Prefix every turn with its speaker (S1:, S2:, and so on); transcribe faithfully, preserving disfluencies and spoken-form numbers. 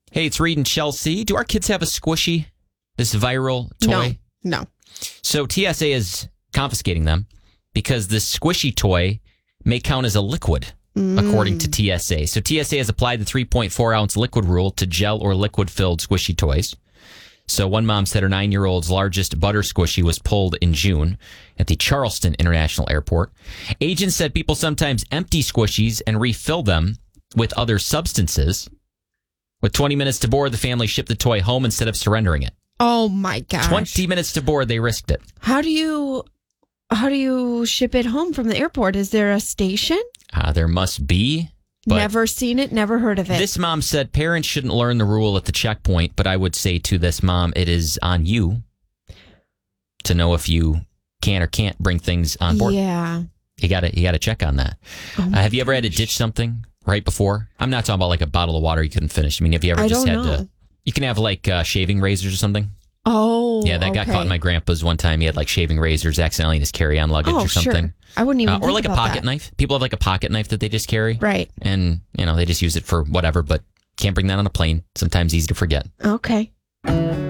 S1: Hey, it's Reed and Chelsea. Do our kids have a squishy, this viral toy?
S2: No. No.
S1: So T S A is confiscating them because this squishy toy may count as a liquid, mm. according to T S A. So T S A has applied the three point four ounce liquid rule to gel or liquid-filled squishy toys. So one mom said her nine-year-old's largest butter squishy was pulled in June at the Charleston International Airport. Agents said people sometimes empty squishies and refill them with other substances. With twenty minutes to board, the family shipped the toy home instead of surrendering it.
S2: Oh, my gosh.
S1: twenty minutes to board, they risked it.
S2: How do you how do you ship it home from the airport? Is there a station?
S1: Uh, there must be.
S2: Never seen it, never heard of it.
S1: This mom said parents shouldn't learn the rule at the checkpoint, but I would say to this mom, it is on you to know if you can or can't bring things on board.
S2: Yeah.
S1: You got to you got to check on that. Oh uh, have you ever had to ditch something right before? I'm not talking about like a bottle of water you couldn't finish. I mean, have you ever
S2: I
S1: just
S2: don't
S1: had
S2: know.
S1: to... You can have like uh, shaving razors or something.
S2: Oh,
S1: yeah, that
S2: okay.
S1: got caught in my grandpa's one time. He had like shaving razors accidentally in his carry-on luggage
S2: oh,
S1: or something.
S2: Sure. I wouldn't even
S1: uh,
S2: think
S1: or like a
S2: about
S1: pocket
S2: that.
S1: knife. People have like a pocket knife that they just carry,
S2: right?
S1: And you know they just use it for whatever, but can't bring that on a plane. Sometimes easy to forget.
S2: Okay.